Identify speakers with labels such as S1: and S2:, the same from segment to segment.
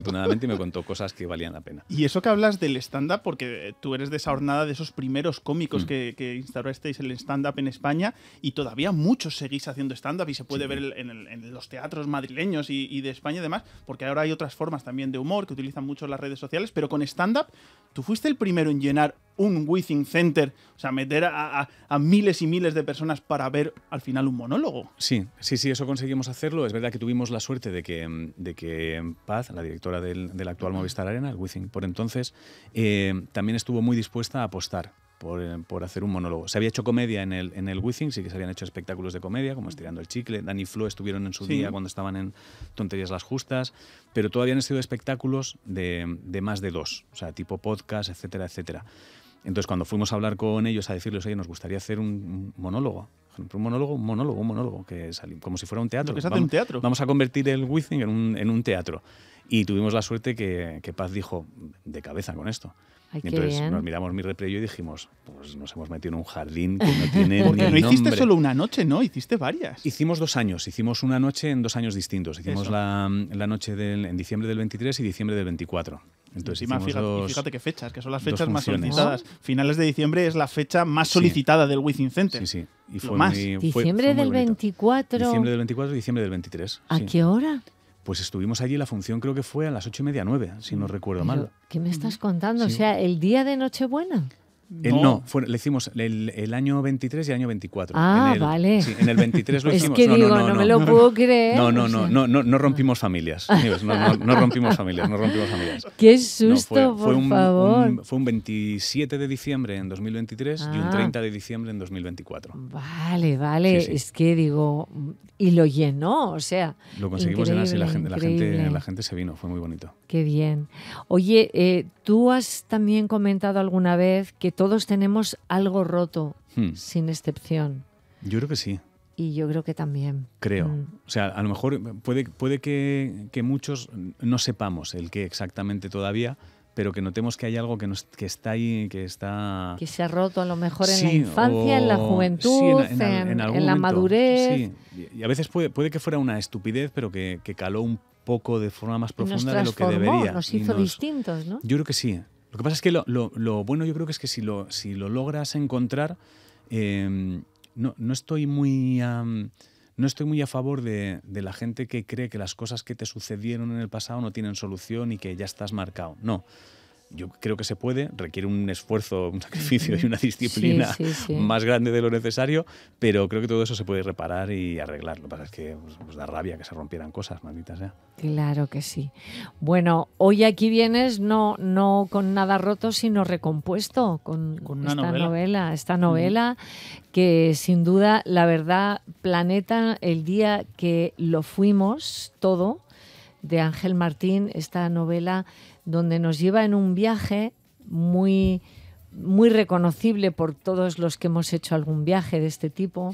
S1: afortunadamente, y me contó cosas que valían la pena.
S2: Y eso que hablas del stand-up, porque tú eres de esa hornada de esos primeros cómicos que instaurasteis el stand-up en España, y todavía muchos seguís haciendo stand-up y se puede ver en los teatros madrileños y de España y demás, porque ahora hay otras formas también de humor que utilizan mucho las redes sociales, pero con stand-up, tú fuiste el primero en llenar un Withing Center, o sea, meter a miles y miles de personas para ver al final un monólogo.
S1: Sí, eso conseguimos hacerlo. Es verdad que tuvimos la suerte de que Paz, la directora del actual Movistar Arena, el Withing por entonces, también estuvo muy dispuesta a apostar por hacer un monólogo. Se había hecho comedia en el Withing, sí que se habían hecho espectáculos de comedia, como Estirando el Chicle, Dani y Flo estuvieron en su día cuando estaban en Tonterías las Justas, pero todavía han sido espectáculos de más de 2, o sea, tipo podcast, etcétera, etcétera. Entonces, cuando fuimos a hablar con ellos, a decirles, oye, nos gustaría hacer un monólogo. Un monólogo, que como si fuera un teatro.
S2: Lo que se hace en un teatro.
S1: Vamos a convertir el Withing en un teatro. Y tuvimos la suerte que Paz dijo, de cabeza con esto.
S3: Ay,
S1: y entonces
S3: bien.
S1: nos miramos mi repre y yo y dijimos, pues nos hemos metido en un jardín que no tiene
S2: Porque
S1: ni
S2: no hiciste
S1: nombre.
S2: solo una noche, ¿no? Hiciste varias.
S1: Hicimos 2 años, hicimos una noche en 2 años distintos. Hicimos la noche en diciembre del 23 y diciembre del 24. Entonces
S2: Encima,
S1: hicimos
S2: fíjate qué fechas, que son las
S1: dos
S2: fechas más
S1: funciones.
S2: solicitadas. Finales de diciembre es la fecha más solicitada del Withing Center.
S1: Sí. Y
S2: Lo
S1: fue
S2: más.
S3: Diciembre del
S1: bonito.
S3: 24.
S1: Diciembre del 24 y diciembre del 23.
S3: ¿A
S1: sí.
S3: qué hora?
S1: Pues estuvimos allí, la función creo que fue a las 8:30, 9, si no recuerdo mal.
S3: ¿Qué me estás contando?
S1: Sí.
S3: O sea, el día de Nochebuena.
S1: Le hicimos el año 23 y el año 24.
S3: Ah, vale.
S1: Sí, en el 23 lo
S3: Es
S1: hicimos.
S3: que no me lo puedo creer.
S1: No rompimos familias. No rompimos familias.
S3: Qué susto,
S1: No,
S3: por favor.
S1: Fue un 27 de diciembre en 2023 y un 30 de diciembre en 2024.
S3: Vale.
S1: Sí.
S3: Es que digo, y lo llenó, o sea.
S1: Lo conseguimos llenar, sí,
S3: increíble.
S1: la gente se vino, fue muy bonito.
S3: Qué bien. Oye, tú has también comentado alguna vez que todos tenemos algo roto, sin excepción.
S1: Yo creo que sí.
S3: Y yo creo que también.
S1: Creo. O sea, a lo mejor puede que muchos no sepamos el qué exactamente todavía, pero que notemos que hay algo que está ahí, que está...
S3: Que se ha roto a lo mejor en
S1: Sí,
S3: la infancia, en la juventud,
S1: sí, en algún
S3: en la
S1: momento.
S3: madurez.
S1: Sí. Y a veces puede que fuera una estupidez, pero que caló un poco de forma más
S3: Y
S1: profunda
S3: nos
S1: de lo que
S3: transformó,
S1: debería.
S3: nos
S1: Y
S3: hizo distintos, ¿no?
S1: Yo creo que sí. Lo que pasa es que lo bueno yo creo que es que si lo logras encontrar, no estoy muy a favor de la gente que cree que las cosas que te sucedieron en el pasado no tienen solución y que ya estás marcado. No. Yo creo que se puede, requiere un esfuerzo, un sacrificio y una disciplina
S3: sí.
S1: más grande de lo necesario, pero creo que todo eso se puede reparar y arreglar. Lo que pasa es que pues da rabia que se rompieran cosas, maldita sea.
S3: Claro que sí. Bueno, hoy aquí vienes no con nada roto, sino recompuesto con esta novela que sin duda, la verdad, Planeta, el día que lo fuimos todo, de Ángel Martín, esta novela donde nos lleva en un viaje muy, muy reconocible por todos los que hemos hecho algún viaje de este tipo.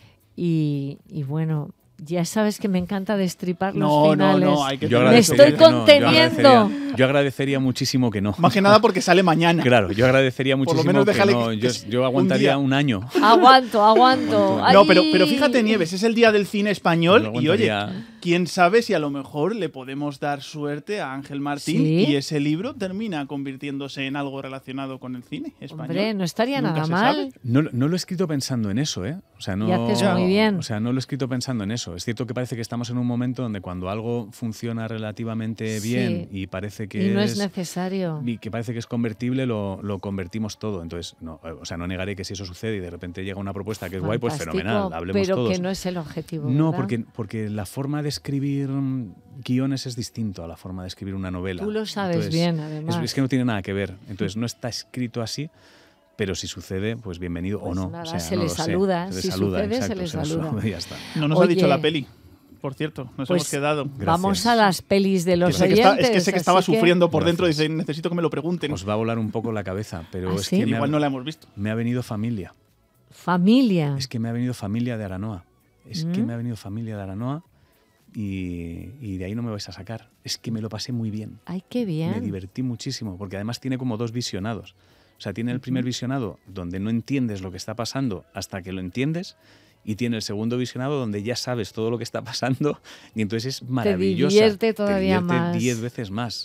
S3: Y bueno, ya sabes que me encanta destripar los finales.
S2: Hay que
S3: me estoy conteniendo.
S1: Yo agradecería muchísimo que no.
S2: Más que nada porque sale mañana.
S1: Claro, yo agradecería muchísimo
S2: Por lo menos déjale
S1: que no. Yo aguantaría un año.
S3: Aguanto.
S2: No, pero fíjate, Nieves, es el Día del Cine Español y oye,
S1: aguantaría.
S2: quién sabe si a lo mejor le podemos dar suerte a Ángel Martín y ese libro termina convirtiéndose en algo relacionado con el cine español.
S3: Hombre, no estaría
S2: Nunca
S3: nada
S2: se
S3: mal.
S2: sabe.
S1: No lo he escrito pensando en eso, ¿eh? O sea, no,
S3: Y haces muy bien.
S1: O sea, no lo he escrito pensando en eso. Es cierto que parece que estamos en un momento donde cuando algo funciona relativamente bien y parece que
S3: no es necesario.
S1: Y que parece que es convertible, lo convertimos todo. Entonces, no negaré que si eso sucede y de repente llega una propuesta que es guay, pues fenomenal, hablemos
S3: pero
S1: todos.
S3: Que no es el objetivo,
S1: No,
S3: ¿verdad?
S1: porque la forma de escribir guiones es distinto a la forma de escribir una novela.
S3: Tú lo sabes
S1: Entonces,
S3: bien, además.
S1: Es que no tiene nada que ver. Entonces, no está escrito así. Pero si sucede, pues bienvenido
S3: pues
S1: o no.
S3: Nada,
S1: o sea,
S3: se
S1: no
S3: le
S1: lo sé.
S3: saluda.
S1: Se
S3: Si
S1: saluda,
S3: sucede,
S1: exacto,
S3: se le saluda.
S1: Y ya está.
S2: No nos ha dicho la peli, por cierto. Nos hemos quedado.
S1: Gracias.
S3: Vamos a las pelis de los oyentes.
S2: Es que sé que estaba sufriendo por
S1: Gracias.
S2: dentro y dice, necesito que me lo pregunten.
S1: Os va a volar un poco la cabeza, pero
S3: ¿Ah,
S1: es
S3: sí?
S1: que
S2: Igual no la hemos visto.
S1: me ha venido familia.
S3: Familia.
S1: Es que me ha venido familia de Aranoa. Es que me ha venido familia de Aranoa y de ahí no me vais a sacar. Es que me lo pasé muy bien.
S3: Ay, qué bien.
S1: Me divertí muchísimo, porque además tiene como 2 visionados. O sea, tiene el primer visionado donde no entiendes lo que está pasando hasta que lo entiendes y tiene el segundo visionado donde ya sabes todo lo que está pasando y entonces es maravilloso.
S3: Te divierte todavía más.
S1: 10 veces más.